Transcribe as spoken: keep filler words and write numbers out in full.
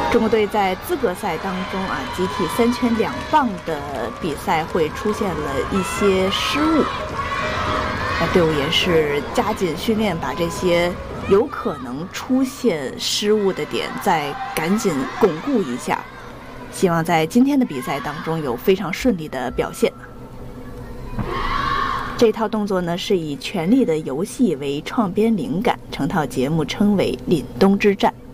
中国队在资格赛当中啊，集体三圈两棒的比赛会出现了一些失误，那队伍也是加紧训练，把这些有可能出现失误的点再赶紧巩固一下，希望在今天的比赛当中有非常顺利的表现。这套动作呢是以《权力的游戏》为创编灵感，成套节目称为《凛冬之战》。